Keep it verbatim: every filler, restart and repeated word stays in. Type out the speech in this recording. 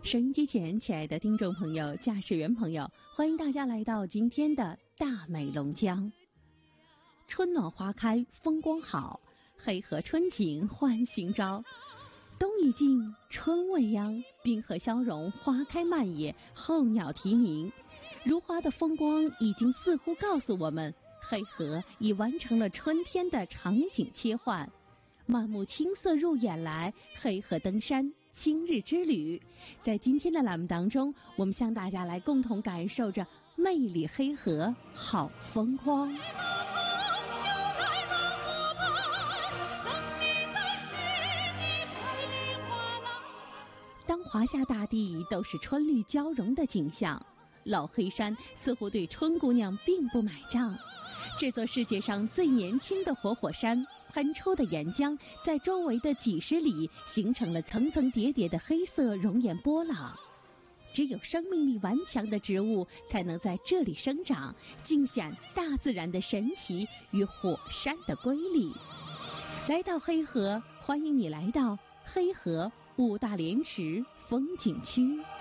收音机前，亲爱的听众朋友、驾驶员朋友，欢迎大家来到今天的大美龙江。春暖花开，风光好，黑河春景换新朝。冬已尽，春未央，冰河消融，花开漫野，候鸟啼鸣。如花的风光已经似乎告诉我们，黑河已完成了春天的场景切换。满目青色入眼来，黑河登山今日之旅。在今天的栏目当中，我们向大家来共同感受着魅力黑河好风光。当华夏大地都是春绿交融的景象，老黑山似乎对春姑娘并不买账。这座世界上最年轻的活火山，喷出的岩浆在周围的几十里形成了层层叠叠的黑色熔岩波浪。只有生命力顽强的植物才能在这里生长，尽显大自然的神奇与火山的瑰丽。来到黑河，欢迎你来到黑河五大连池风景区。